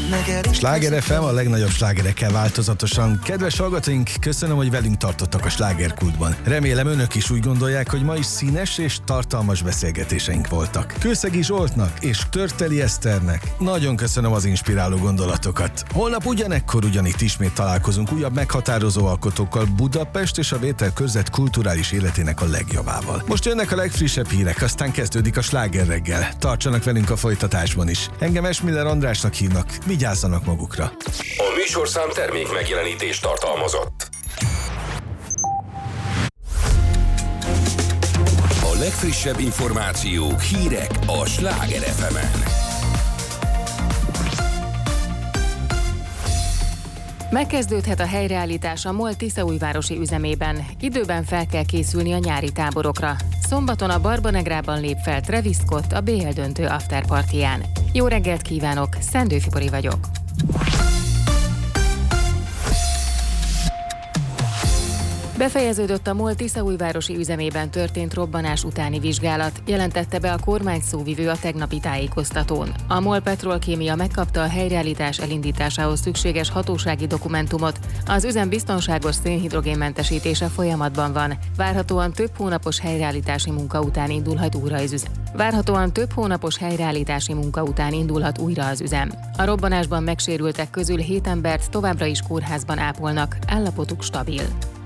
Sláger FM a legnagyobb slágerekkel változatosan. Kedves hallgatóink, köszönöm, hogy velünk tartottak a slágerkultban. Remélem önök is úgy gondolják, hogy ma is színes és tartalmas beszélgetéseink voltak. Kőszegi Zsoltnak és Törteli Eszternek nagyon köszönöm az inspiráló gondolatokat. Holnap ugyanekkor ugyanitt ismét találkozunk újabb meghatározó alkotókkal Budapest és a Vétel körzet kulturális életének a legjobbával. Most jönnek a legfrissebb hírek, aztán kezdődik a Sláger reggel. Tartsanak velünk a folytatásban is. Engem Esmiller Andrásnak hívnak, vigyázzanak magukra. A műsorszám termék megjelenítést tartalmazott. A legfrissebb információk, hírek a Sláger FM-en. Megkezdődhet a helyreállítás a MOL tiszaújvárosi üzemében. Időben fel kell készülni a nyári táborokra. Szombaton a Barbanegrában lép fel Travis Scott a BL döntő afterpartyján. Jó reggelt kívánok, Szendő Fibori vagyok. Befejeződött a MOL tiszaújvárosi üzemében történt robbanás utáni vizsgálat, jelentette be a kormány szóvivő a tegnapi tájékoztatón. A MOL Petrolkémia megkapta a helyreállítás elindításához szükséges hatósági dokumentumot, az üzem biztonságos szénhidrogénmentesítése folyamatban van. Várhatóan több hónapos helyreállítási munka után indulhat újra az üzem. A robbanásban megsérültek közül 7 embert továbbra is kórházban ápolnak, állapotuk stabil.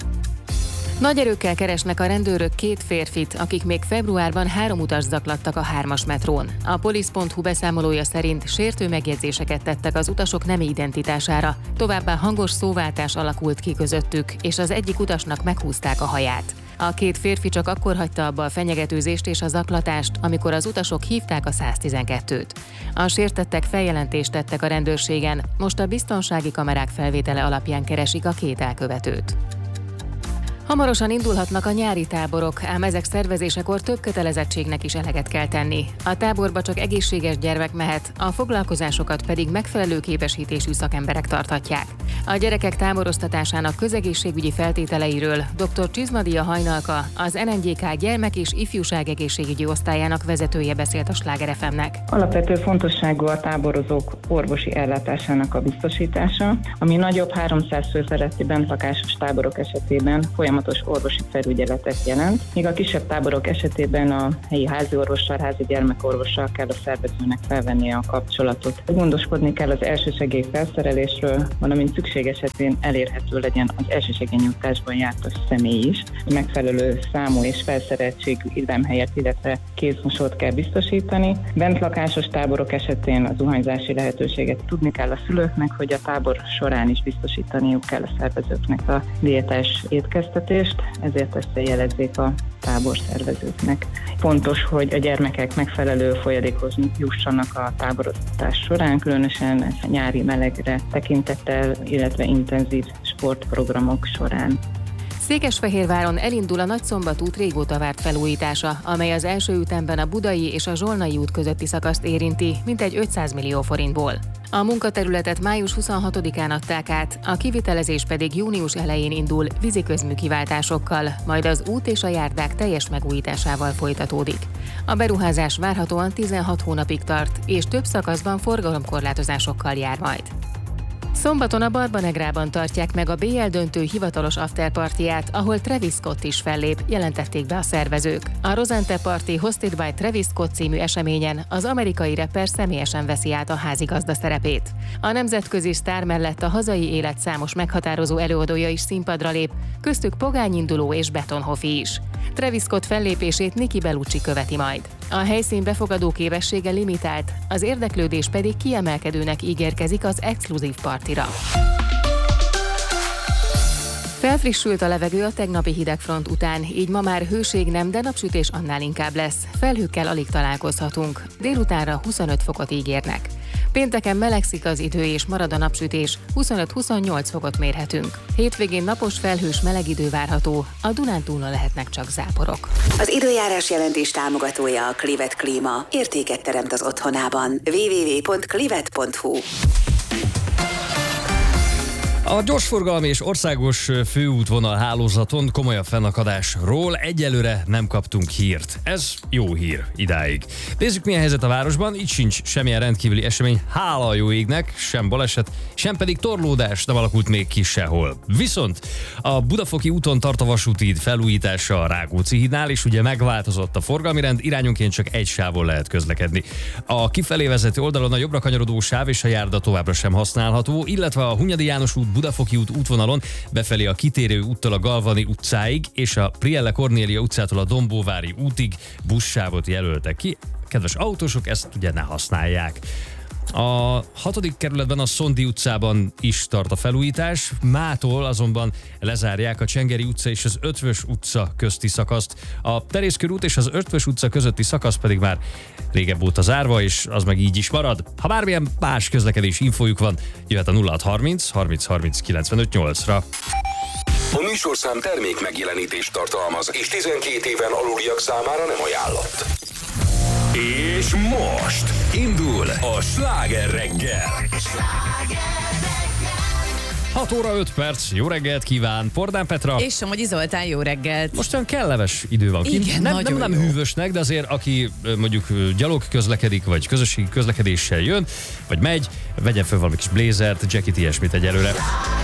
Nagy erőkkel keresnek a rendőrök 2 férfit, akik még februárban 3 utast zaklattak a 3-as metrón. A polisz.hu beszámolója szerint sértő megjegyzéseket tettek az utasok nemi identitására, továbbá hangos szóváltás alakult ki közöttük, és az egyik utasnak meghúzták a haját. A 2 férfi csak akkor hagyta abba a fenyegetőzést és a zaklatást, amikor az utasok hívták a 112-t. A sértettek feljelentést tettek a rendőrségen, most a biztonsági kamerák felvétele alapján keresik a 2 elkövetőt. Hamarosan indulhatnak a nyári táborok, ám ezek szervezésekor több kötelezettségnek is eleget kell tenni. A táborba csak egészséges gyermek mehet, a foglalkozásokat pedig megfelelő képesítésű szakemberek tarthatják. A gyerekek táboroztatásának közegészségügyi feltételeiről dr. Csizmadia Hajnalka, az NNGK gyermek- és ifjúságegészségügyi osztályának vezetője beszélt a Sláger FM-nek. Alapvető fontosságú a táborozók orvosi ellátásának a biztosítása, ami nagyobb 300 fő feletti bentlakásos táborok esetében folyamatos orvosi felügyeletet jelent, míg a kisebb táborok esetében a helyi háziorvossal, házi gyermekorvossal kell a szervezőnek felvennie a kapcsolatot. Gondoskodni kell az elsősegély felszerelésről, valamint szükség esetén elérhető legyen az elsősegélynyújtásban jártas személy is. Megfelelő számú és felszereltségű illemhelyet, illetve kézmosót kell biztosítani. Bentlakásos táborok esetén a zuhanyzási lehetőséget tudni kell a szülőknek, hogy a tábor során is biztosítaniuk kell a szervezőknek a diétás étkeztetést, ezért ezt jelezzék a táborszervezőknek. Fontos, hogy a gyermekek megfelelő folyadékhoz jussanak a táboroztatás során, különösen a nyári melegre tekintettel, illetve intenzív sportprogramok során. Székesfehérváron elindul a Nagyszombat út régóta várt felújítása, amely az első ütemben a Budai és a Zsolnai út közötti szakaszt érinti, mintegy 500 millió forintból. A munkaterületet május 26-án adták át, a kivitelezés pedig június elején indul víziközmű-kiváltásokkal, majd az út és a járdák teljes megújításával folytatódik. A beruházás várhatóan 16 hónapig tart, és több szakaszban forgalomkorlátozásokkal jár majd. Szombaton a Barbanegrában tartják meg a BL döntő hivatalos afterpartyját, ahol Travis Scott is fellép, jelentették be a szervezők. A Rosente Party Hosted by Travis Scott című eseményen az amerikai rapper személyesen veszi át a házigazda szerepét. A nemzetközi sztár mellett a hazai élet számos meghatározó előadója is színpadra lép, köztük Pogány Induló és Betonhoffi is. Travis Scott fellépését Nicki Bellucci követi majd. A helyszín befogadó képessége limitált, az érdeklődés pedig kiemelkedőnek ígérkezik az exkluzív partira. Felfrissült a levegő a tegnapi hidegfront után, így ma már hőség nem, de napsütés annál inkább lesz. Felhőkkel alig találkozhatunk, délutánra 25 fokot ígérnek. Pénteken melegszik az idő és marad a napsütés, 25-28 fokot mérhetünk. Hétvégén napos felhős meleg idő várható, a Dunántúlon lehetnek csak záporok. Az időjárás jelentés támogatója a Clivet Klíma. Értéket teremt az otthonában. www.clivet.hu. A gyorsforgalmi és országos főútvonal hálózaton komolyabb fennakadásról egyelőre nem kaptunk hírt. Ez jó hír idáig. Nézzük, milyen helyzet a városban. Itt sincs semmilyen rendkívüli esemény, hála a jó égnek, sem baleset, sem pedig torlódás nem alakult még ki sehol. Viszont a Budafoki úton tart a vasúthíd felújítása a Rákóczi hídnál, és ugye megváltozott a forgalmi rend, irányonként csak egy sávon lehet közlekedni. A kifelé vezető oldalon a jobbra kanyarodó sáv és a járda továbbra sem használható, illetve a Hunyadi János út Budafoki út útvonalon befelé a kitérő úttól a Galvani utcáig és a Prielle Kornélia utcától a Dombóvári útig buszsávot jelöltek ki. Kedves autósok, ezt ugye ne használják. A 6. kerületben a Szondi utcában is tart a felújítás, mától azonban lezárják a Csengeri utca és az Ötvös utca közti szakaszt. A Terészkörút és az Ötvös utca közötti szakasz pedig már régebb óta zárva, és az meg így is marad. Ha bármilyen más közlekedés infójuk van, jöhet a 0630 30 30 95 8-ra. A műsorszám termék megjelenítést tartalmaz, és 12 éven aluliak számára nem ajánlott. És most indul a Sláger reggel. 6 óra 5 perc, jó reggelt kíván Pordán Petra. És Somogyi Zoltán, jó reggelt. Most olyan kellemes idő van kint. Igen, nem hűvösnek, de azért aki mondjuk gyalog közlekedik, vagy közösségi közlekedéssel jön, vagy megy, vegyen fel valami kis blézert, jacket, ilyesmit egyelőre.